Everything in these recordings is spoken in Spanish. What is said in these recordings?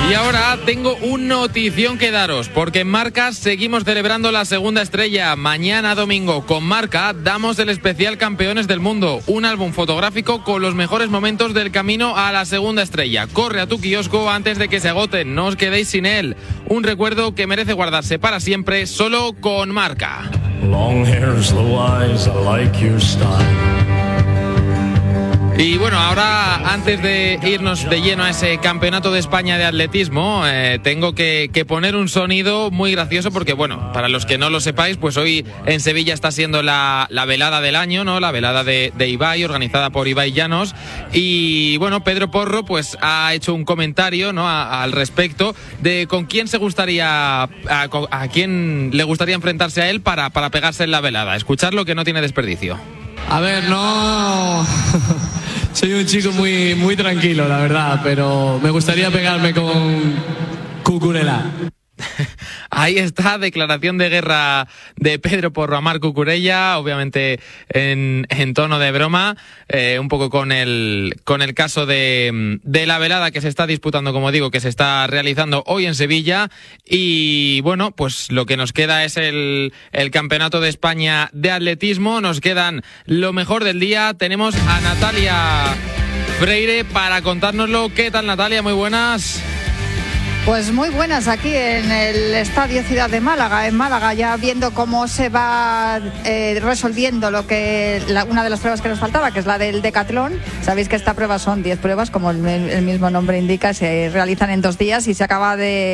Y ahora tengo una notición que daros, porque en Marca seguimos celebrando la segunda estrella. Mañana domingo con Marca damos el especial Campeones del Mundo, un álbum fotográfico con los mejores momentos del camino a la segunda estrella. Corre a tu kiosco antes de que se agoten, no os quedéis sin él. Un recuerdo que merece guardarse para siempre, solo con Marca. Long hair's the wise, I like your style. Y bueno, ahora antes de irnos de lleno a ese campeonato de España de atletismo, tengo que poner un sonido muy gracioso porque, bueno, para los que no lo sepáis, pues hoy en Sevilla está siendo la velada del año, ¿no? La velada de Ibai, organizada por Ibai Llanos. Y bueno, Pedro Porro pues ha hecho un comentario, ¿no? al respecto de con quién se gustaría, a quién le gustaría enfrentarse a él para pegarse en la velada. Escuchadlo, que no tiene desperdicio. A ver, no... Soy un chico muy, muy tranquilo, la verdad, pero me gustaría pegarme con Cucurella. Ahí está, declaración de guerra de Pedro Porro a Marc Cucurella, obviamente en tono de broma, un poco con el caso de la velada que se está disputando, como digo, que se está realizando hoy en Sevilla. Y bueno, pues lo que nos queda es el Campeonato de España de atletismo. Nos quedan lo mejor del día. Tenemos a Natalia Freire para contárnoslo. ¿Qué tal, Natalia? Muy buenas. Pues muy buenas aquí en el Estadio Ciudad de Málaga, en Málaga, ya viendo cómo se va resolviendo una de las pruebas que nos faltaba, que es la del decatlón. Sabéis que esta prueba son 10 pruebas, como el mismo nombre indica, se realizan en 2 días y se acaba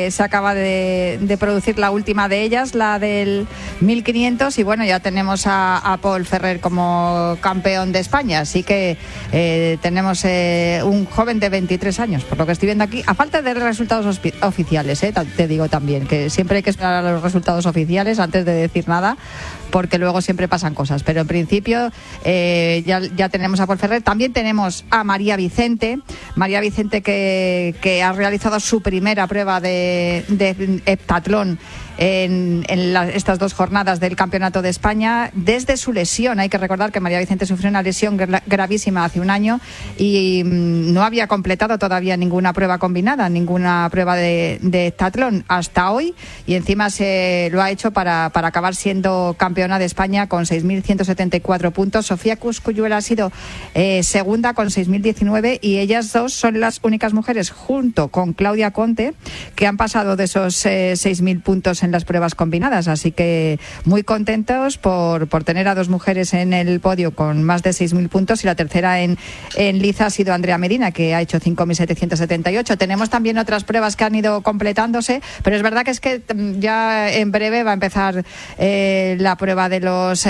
de producir la última de ellas, la del 1500, y bueno, ya tenemos a Paul Ferrer como campeón de España, así que tenemos un joven de 23 años, por lo que estoy viendo aquí, a falta de resultados oficiales, te digo también que siempre hay que esperar a los resultados oficiales antes de decir nada, porque luego siempre pasan cosas, pero en principio ya tenemos a Paul Ferrer. También tenemos a María Vicente que ha realizado su primera prueba de heptatlón en estas 2 jornadas del Campeonato de España desde su lesión. Hay que recordar que María Vicente sufrió una lesión gravísima hace un año y no había completado todavía ninguna prueba combinada, ninguna prueba de heptatlón hasta hoy, y encima se lo ha hecho para acabar siendo campeona de España con 6.174 puntos. Sofía Cuscuyuela ha sido segunda con 6.019, y ellas dos son las únicas mujeres, junto con Claudia Conte, que han pasado de esos 6.000 puntos en las pruebas combinadas, así que muy contentos por tener a 2 mujeres en el podio con más de 6.000 puntos, y la tercera en liza ha sido Andrea Medina, que ha hecho 5.778. Tenemos también otras pruebas que han ido completándose, pero es verdad que es que ya en breve va a empezar la prueba de los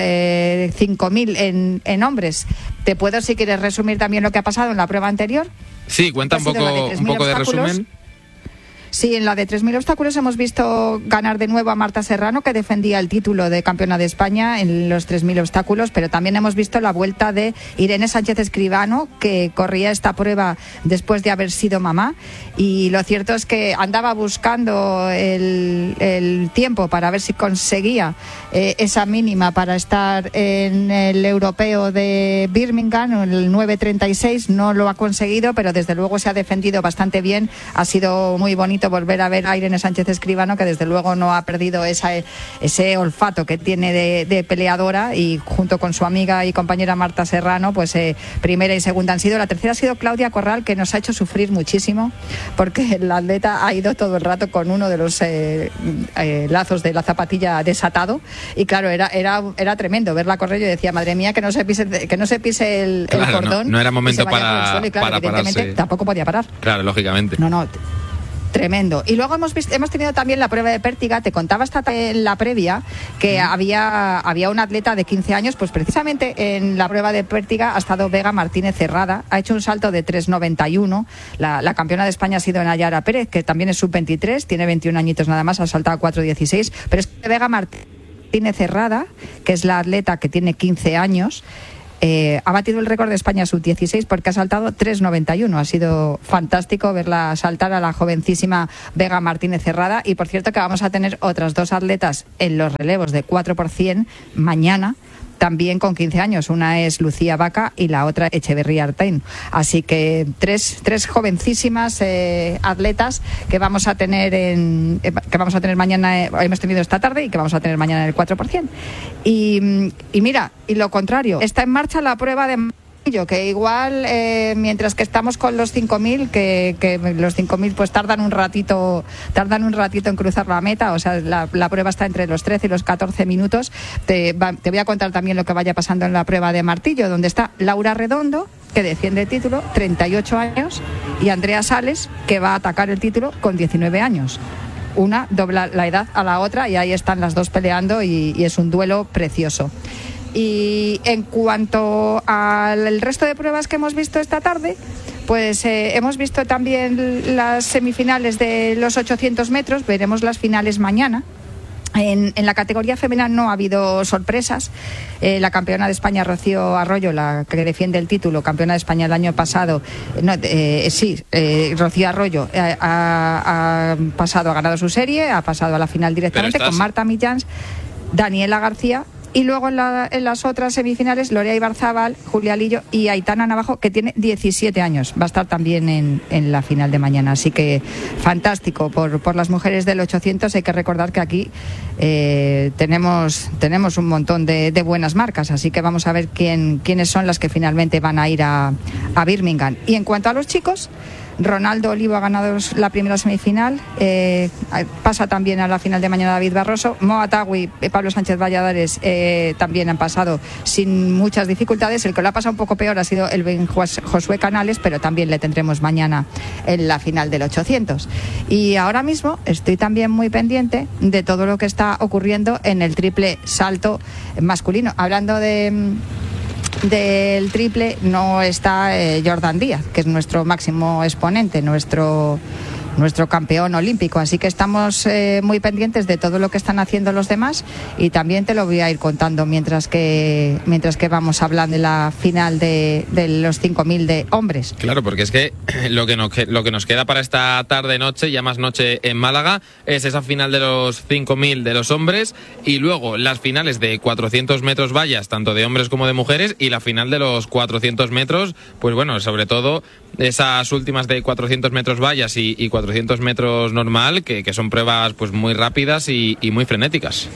5.000 en hombres. Te puedo, si quieres, resumir también lo que ha pasado en la prueba anterior. Sí, cuenta un poco de resumen. Sí, en la de 3.000 obstáculos hemos visto ganar de nuevo a Marta Serrano, que defendía el título de campeona de España en los 3.000 obstáculos, pero también hemos visto la vuelta de Irene Sánchez Escribano, que corría esta prueba después de haber sido mamá, y lo cierto es que andaba buscando el tiempo para ver si conseguía esa mínima para estar en el europeo de Birmingham, el 9.36, no lo ha conseguido, pero desde luego se ha defendido bastante bien. Ha sido muy bonito volver a ver a Irene Sánchez Escribano, que desde luego no ha perdido ese olfato que tiene de peleadora, y junto con su amiga y compañera Marta Serrano, pues primera y segunda han sido. La tercera ha sido Claudia Corral, que nos ha hecho sufrir muchísimo, porque la atleta ha ido todo el rato con uno de los lazos de la zapatilla desatado, y claro, era tremendo verla correr. Yo decía, madre mía, que no se pise el cordón. No era momento para suelo, y claro, para evidentemente pararse. Tampoco podía parar. Claro, lógicamente. No. Tremendo. Y luego hemos tenido también la prueba de pértiga. Te contaba en la previa que había un atleta de 15 años, pues precisamente en la prueba de pértiga ha estado Vega Martínez Cerrada, ha hecho un salto de 3.91. La campeona de España ha sido Nayara Pérez, que también es sub-23, tiene 21 añitos nada más, ha saltado 4.16, pero es que Vega Martínez Cerrada, que es la atleta que tiene 15 años, ha batido el récord de España sub-16 porque ha saltado 3.91. Ha sido fantástico verla saltar a la jovencísima Vega Martínez Cerrada. Y por cierto que vamos a tener otras 2 atletas en los relevos de 4 por 100 mañana, también con 15 años. Una es Lucía Vaca y la otra Echeverría Artain. Así que tres jovencísimas atletas que vamos a tener mañana, hemos tenido esta tarde y que vamos a tener mañana en el 4%. Y mira, y lo contrario, está en marcha la prueba de que igual mientras que estamos con los 5.000 que los 5.000 pues tardan un ratito en cruzar la meta, o sea, la prueba está entre los 13 y los 14 minutos. Te voy a contar también lo que vaya pasando en la prueba de martillo, donde está Laura Redondo, que defiende el título, 38 años, y Andrea Sales, que va a atacar el título con 19 años. Una dobla la edad a la otra y ahí están las dos peleando y es un duelo precioso. Y en cuanto al resto de pruebas que hemos visto esta tarde, pues hemos visto también las semifinales de los 800 metros, veremos las finales mañana. En la categoría femenina no ha habido sorpresas. La campeona de España, Rocío Arroyo, la que defiende el título, campeona de España el año pasado, Rocío Arroyo ha ganado su serie, ha pasado a la final directamente con Marta Millans, Daniela García. Y luego en las otras semifinales, Lorea Ibarzábal, Julia Lillo y Aitana Navajo, que tiene 17 años. Va a estar también en la final de mañana. Así que fantástico por las mujeres del 800. Hay que recordar que aquí tenemos un montón de buenas marcas. Así que vamos a ver quiénes son las que finalmente van a ir a Birmingham. Y en cuanto a los chicos, Ronaldo Olivo ha ganado la primera semifinal, pasa también a la final de mañana David Barroso. Moa Tagui y Pablo Sánchez Valladares también han pasado sin muchas dificultades. El que lo ha pasado un poco peor ha sido el Ben Josué Canales, pero también le tendremos mañana en la final del 800. Y ahora mismo estoy también muy pendiente de todo lo que está ocurriendo en el triple salto masculino. Hablando del triple, no está Jordan Díaz, que es nuestro máximo exponente, nuestro campeón olímpico, así que estamos muy pendientes de todo lo que están haciendo los demás y también te lo voy a ir contando mientras que vamos hablando de la final de los 5.000 de hombres. Claro, porque es que lo que nos queda para esta tarde-noche, ya más noche en Málaga, es esa final de los 5.000 de los hombres y luego las finales de 400 metros vallas, tanto de hombres como de mujeres, y la final de los 400 metros, pues bueno, sobre todo esas últimas de 400 metros vallas y 400 metros normal, que son pruebas pues muy rápidas y muy frenéticas.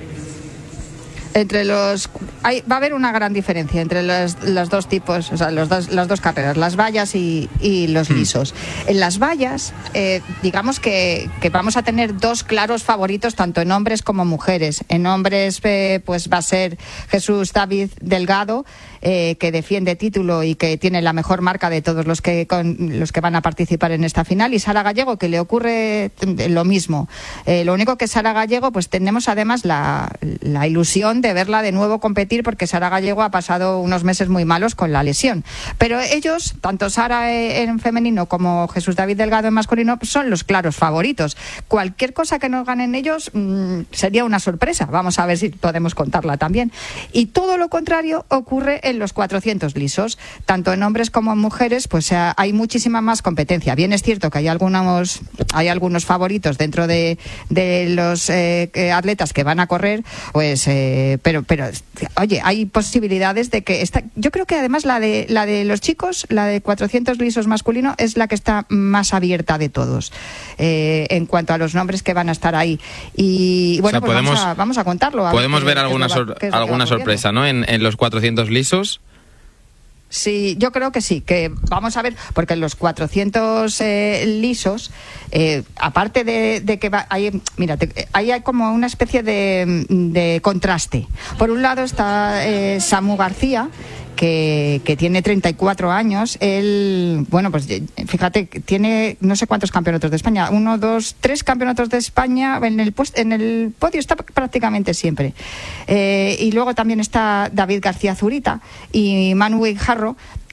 Va a haber una gran diferencia entre los dos tipos, o sea, las dos carreras, las vallas y los lisos. En las vallas, digamos que vamos a tener dos claros favoritos, tanto en hombres como mujeres. En hombres, pues va a ser Jesús David Delgado, que defiende título y que tiene la mejor marca de todos los que van a participar en esta final, y Sara Gallego, que le ocurre lo mismo. Lo único que Sara Gallego, pues tenemos además la ilusión de verla de nuevo competir, porque Sara Gallego ha pasado unos meses muy malos con la lesión. Pero ellos, tanto Sara en femenino como Jesús David Delgado en masculino, son los claros favoritos. Cualquier cosa que nos ganen ellos sería una sorpresa. Vamos a ver si podemos contarla también. Y todo lo contrario ocurre en los 400 lisos. Tanto en hombres como en mujeres, pues hay muchísima más competencia. Bien es cierto que hay algunos favoritos dentro de los atletas que van a correr, pues pero oye, hay posibilidades de que yo creo que además la de los chicos, la de 400 lisos masculino, es la que está más abierta de todos en cuanto a los nombres que van a estar ahí. Y bueno, o sea, pues vamos a contarlo. Podemos ver alguna sorpresa, ¿no? En los 400 lisos. Sí, yo creo que sí, que vamos a ver, porque en los 400 lisos, aparte de que ahí hay como una especie de contraste. Por un lado está Samu García, que tiene 34 años. Él, bueno, pues fíjate, tiene no sé cuántos campeonatos de España, 1, 2, 3 campeonatos de España, en el podio está prácticamente siempre. Y luego también está David García Zurita y Manu Guijarro,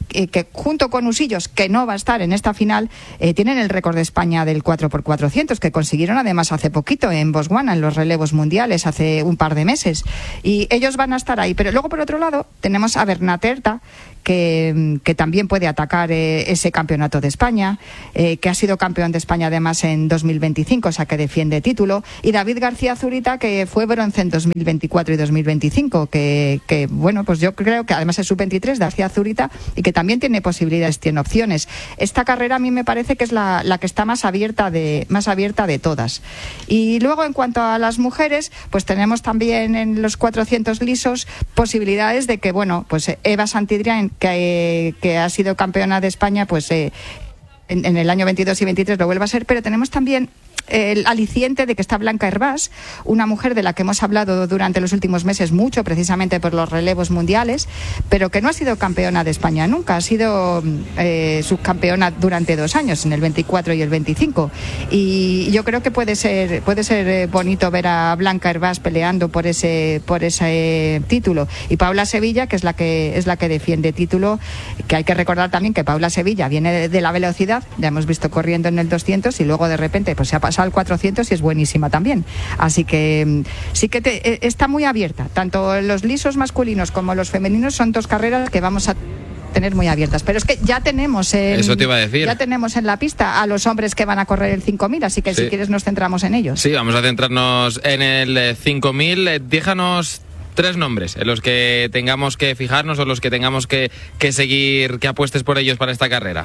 que junto con Usillos, que no va a estar en esta final, tienen el récord de España del 4x400, que consiguieron además hace poquito en Botswana, en los relevos mundiales, hace un par de meses. Y ellos van a estar ahí. Pero luego, por otro lado, tenemos a Bernat Herta, que también puede atacar ese campeonato de España, que ha sido campeón de España además en 2025, o sea que defiende título, y David García Zurita, que fue bronce en 2024 y 2025, que bueno, pues yo creo que además es sub-23 García Zurita y que también tiene posibilidades, tiene opciones. Esta carrera a mí me parece que es la que está más abierta de todas. Y luego, en cuanto a las mujeres, pues tenemos también en los 400 lisos posibilidades de que, bueno, pues Eva Santidrián, que ha sido campeona de España, pues en el año 22 y 23 lo vuelva a ser, pero tenemos también el aliciente de que está Blanca Hervás, una mujer de la que hemos hablado durante los últimos meses mucho, precisamente por los relevos mundiales, pero que no ha sido campeona de España nunca, ha sido subcampeona durante 2 años, en el 24 y el 25, y yo creo que puede ser bonito ver a Blanca Hervás peleando por ese título. Y Paula Sevilla, que es la que defiende título, que hay que recordar también que Paula Sevilla viene de la velocidad, ya hemos visto corriendo en el 200 y luego de repente pues se ha pasado al 400 y es buenísima también. Así que sí que está muy abierta. Tanto los lisos masculinos como los femeninos son 2 carreras que vamos a tener muy abiertas. Pero es que ya tenemos eso te iba a decir. Ya tenemos en la pista a los hombres que van a correr el 5.000, así que sí, si quieres nos centramos en ellos. Sí, vamos a centrarnos en el 5.000. Déjanos 3 nombres en los que tengamos que fijarnos o los que tengamos que seguir, que apuestes por ellos para esta carrera.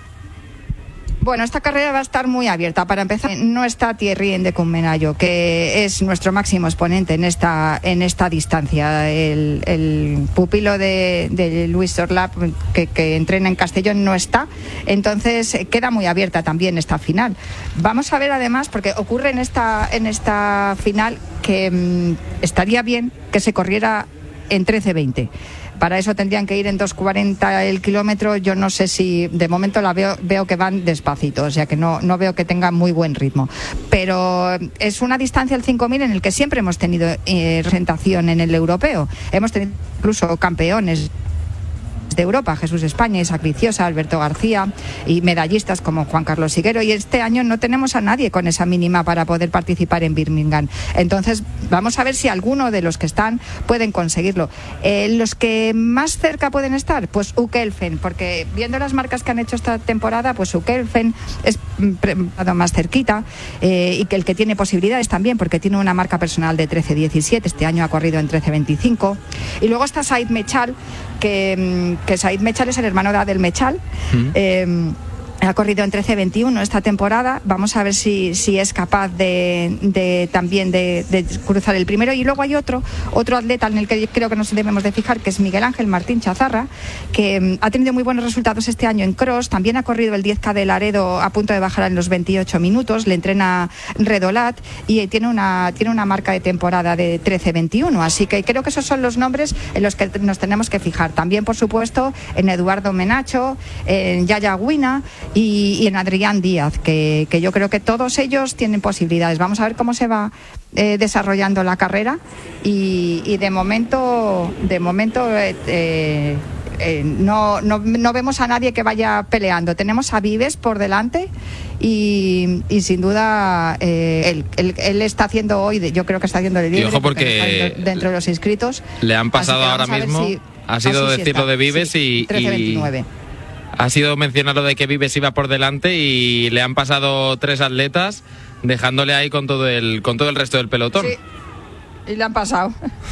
Bueno, esta carrera va a estar muy abierta. Para empezar, no está Thierry Ndecumenayo, que es nuestro máximo exponente en esta distancia. El pupilo de Luis Orlap, que entrena en Castellón, no está. Entonces queda muy abierta también esta final. Vamos a ver además, porque ocurre en esta final que estaría bien que se corriera en 13:20. Para eso tendrían que ir en 2:40 el kilómetro. Yo no sé si, de momento veo que van despacito, o sea que no veo que tengan muy buen ritmo. Pero es una distancia, el 5.000, en el que siempre hemos tenido representación en el europeo. Hemos tenido incluso campeones de Europa, Jesús España, Isaac Viciosa, Alberto García, y medallistas como Juan Carlos Higuero, y este año no tenemos a nadie con esa mínima para poder participar en Birmingham. Entonces vamos a ver si alguno de los que están pueden conseguirlo. Los que más cerca pueden estar, pues Ukelfen, porque viendo las marcas que han hecho esta temporada, pues Ukelfen es más cerquita, y que el que tiene posibilidades también, porque tiene una marca personal de 13:17, este año ha corrido en 13:25. Y luego está Said Mechal, que Said Mechal es el hermano de Adel Mechal. Ha corrido en 13:21 esta temporada. Vamos a ver si es capaz de también de cruzar el primero. Y luego hay otro atleta en el que creo que nos debemos de fijar, que es Miguel Ángel Martín Chazarra, que ha tenido muy buenos resultados este año en cross. También ha corrido el 10K de Laredo a punto de bajar en los 28 minutos. Le entrena Redolat y tiene una marca de temporada de 13:21. Así que creo que esos son los nombres en los que nos tenemos que fijar. También, por supuesto, en Eduardo Menacho, en Yaya Guina y en Adrián Díaz, que yo creo que todos ellos tienen posibilidades. Vamos a ver cómo se va desarrollando la carrera y de momento no vemos a nadie que vaya peleando. Tenemos a Vives por delante y sin duda él está haciendo hoy, yo creo que está haciendo el líder, porque dentro de los inscritos. Le han pasado ahora mismo, ha sido decirlo de Vives, sí, 13:29. Ha sido mencionar lo de que Vives iba por delante y le han pasado 3 atletas, dejándole ahí con todo el resto del pelotón. Sí, y le han pasado.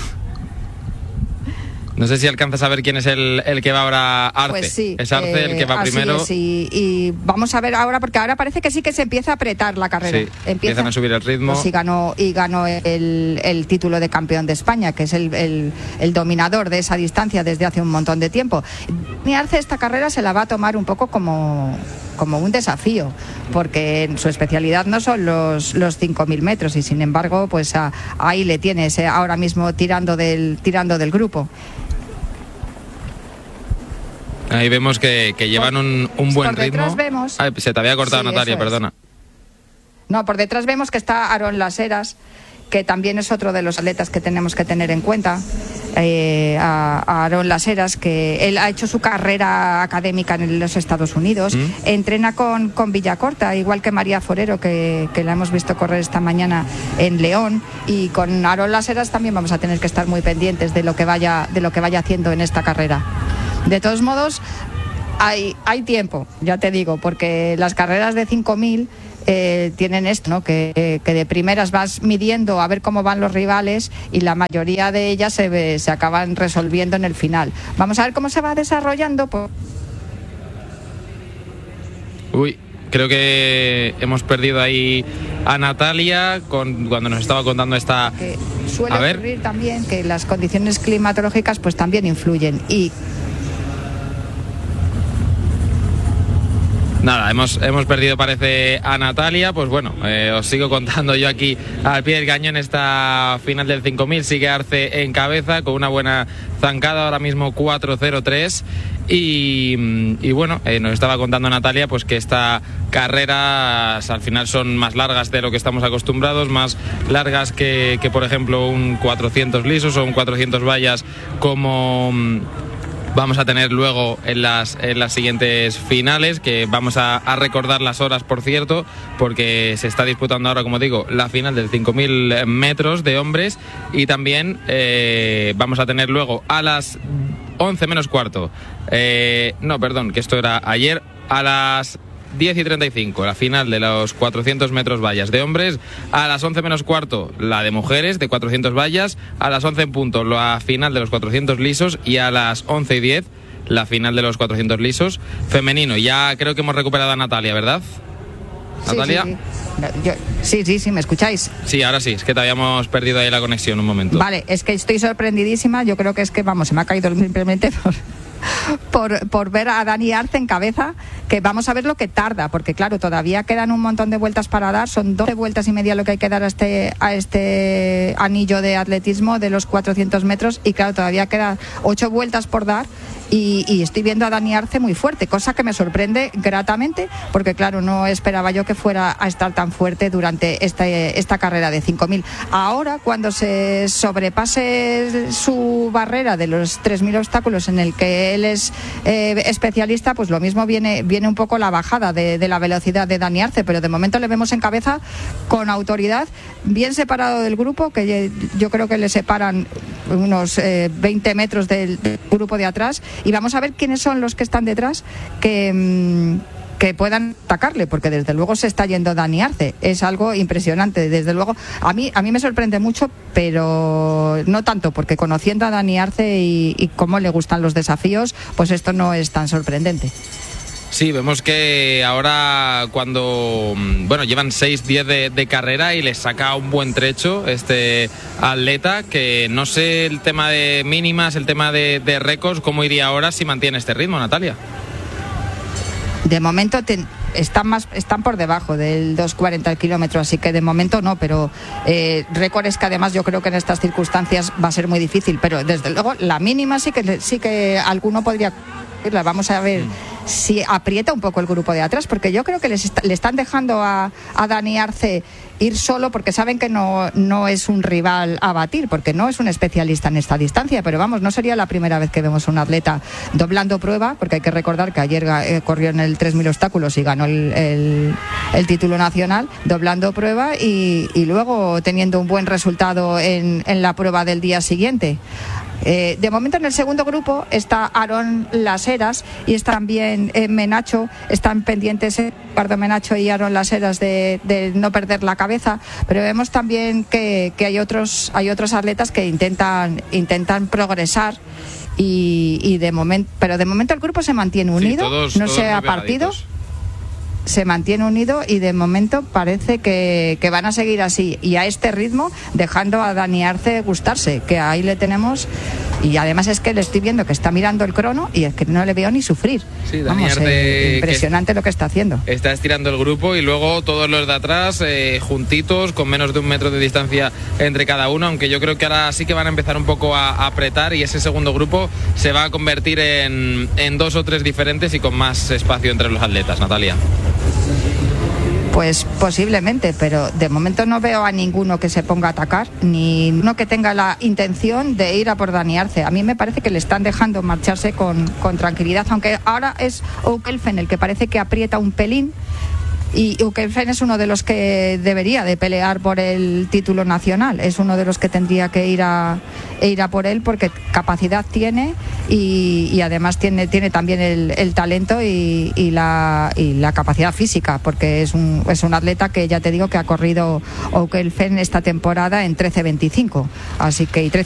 No sé si alcanzas a ver quién es el que va ahora. Arce. Pues sí, es Arce el que va primero. Es, y vamos a ver ahora, porque ahora parece que sí que se empieza a apretar la carrera. Sí, empiezan a subir el ritmo. Pues ganó el título de campeón de España, que es el dominador de esa distancia desde hace un montón de tiempo. Y Arce esta carrera se la va a tomar un poco como un desafío, porque su especialidad no son los 5.000 metros y sin embargo pues ahí le tienes ahora mismo tirando del grupo. Ahí vemos que llevan un buen ritmo. Vemos, se te había cortado, sí, Natalia, perdona. No, por detrás vemos que está Aarón Las Heras, que también es otro de los atletas que tenemos que tener en cuenta, a Aarón Las Heras, que él ha hecho su carrera académica en los Estados Unidos, entrena con Villacorta, igual que María Forero, que la hemos visto correr esta mañana en León, y con Aarón Las Heras también vamos a tener que estar muy pendientes de lo que vaya haciendo en esta carrera. De todos modos, hay tiempo, ya te digo, porque las carreras de 5.000 tienen esto, ¿no? Que de primeras vas midiendo a ver cómo van los rivales y la mayoría de ellas se acaban resolviendo en el final. Vamos a ver cómo se va desarrollando. Uy, creo que hemos perdido ahí a Natalia cuando nos estaba contando esta... Que suele ocurrir también que las condiciones climatológicas pues también influyen y... Nada, hemos perdido, parece, a Natalia. Pues bueno, os sigo contando yo aquí al pie del cañón esta final del 5.000. Sigue Arce en cabeza con una buena zancada, ahora mismo 4.03. Y bueno, nos estaba contando Natalia pues que esta carreras al final son más largas de lo que estamos acostumbrados, más largas que por ejemplo un 400 lisos o un 400 vallas como... vamos a tener luego en las siguientes finales, que vamos a recordar las horas, por cierto, porque se está disputando ahora, como digo, la final del 5.000 metros de hombres, y también vamos a tener luego a las 11 menos cuarto, no, perdón, que esto era ayer, a las 10:35, la final de los 400 metros vallas de hombres, a las 11 menos cuarto la de mujeres de 400 vallas, a las 11 en punto la final de los 400 lisos y a las 11:10 la final de los 400 lisos femenino. Ya creo que hemos recuperado a Natalia, ¿verdad? ¿Natalia? Sí, ¿me escucháis? Sí, ahora sí, es que te habíamos perdido ahí la conexión un momento. Vale, es que estoy sorprendidísima, yo creo que es que, vamos, se me ha caído simplemente por ver a Dani Arce en cabeza, que vamos a ver lo que tarda, porque claro, todavía quedan un montón de vueltas para dar, son 12 vueltas y media lo que hay que dar a este anillo de atletismo de los 400 metros, y claro, todavía quedan 8 vueltas por dar, y estoy viendo a Dani Arce muy fuerte, cosa que me sorprende gratamente, porque claro, no esperaba yo que fuera a estar tan fuerte durante esta carrera de 5.000. Ahora, cuando se sobrepase su barrera de los 3.000 obstáculos en el que él es especialista, pues lo mismo viene un poco la bajada de la velocidad de Dani Arce, pero de momento le vemos en cabeza con autoridad, bien separado del grupo, que yo creo que le separan unos 20 metros del grupo de atrás, y vamos a ver quiénes son los que están detrás que puedan atacarle, porque desde luego se está yendo Dani Arce, es algo impresionante, desde luego a mí me sorprende mucho, pero no tanto, porque conociendo a Dani Arce y cómo le gustan los desafíos, pues esto no es tan sorprendente. Sí, vemos que ahora cuando, bueno, llevan 6-10 de carrera y les saca un buen trecho este atleta, que no sé el tema de mínimas, el tema de récords, cómo iría ahora si mantiene este ritmo, Natalia. De momento están por debajo del 2:40 el kilómetro, así que de momento no, pero récords que además yo creo que en estas circunstancias va a ser muy difícil, pero desde luego la mínima sí que alguno podría. Vamos a ver si aprieta un poco el grupo de atrás, porque yo creo que le están dejando a Dani Arce ir solo, porque saben que no es un rival a batir, porque no es un especialista en esta distancia, pero vamos, no sería la primera vez que vemos a un atleta doblando prueba, porque hay que recordar que ayer corrió en el 3.000 obstáculos y ganó el título nacional, doblando prueba y luego teniendo un buen resultado en la prueba del día siguiente. De momento en el segundo grupo está Aarón Las Heras y está también Menacho, están pendientes Eduardo Menacho y Aarón Las Heras de no perder la cabeza, pero vemos también que hay otros atletas que intentan progresar y de momento el grupo se mantiene unido, sí, no se ha partido. Se mantiene unido y de momento parece que van a seguir así y a este ritmo, dejando a Dani Arce gustarse, que ahí le tenemos, y además es que le estoy viendo que está mirando el crono y es que no le veo ni sufrir. Sí, Dani Arce, impresionante lo que está haciendo. Está estirando el grupo y luego todos los de atrás juntitos, con menos de 1 metro de distancia entre cada uno, aunque yo creo que ahora sí que van a empezar un poco a apretar y ese segundo grupo se va a convertir en 2 o 3 diferentes y con más espacio entre los atletas. Natalia. Pues posiblemente, pero de momento no veo a ninguno que se ponga a atacar, ni uno que tenga la intención de ir a por Dani Arce. A mí me parece que le están dejando marcharse con tranquilidad, aunque ahora es O'Kelfen el que parece que aprieta un pelín. Y O'Kelfen es uno de los que debería de pelear por el título nacional, es uno de los que tendría que ir a por él, porque capacidad tiene y además tiene también el talento y la capacidad física, porque es un atleta que ya te digo que ha corrido O'Kelfen esta temporada en 13.25, así que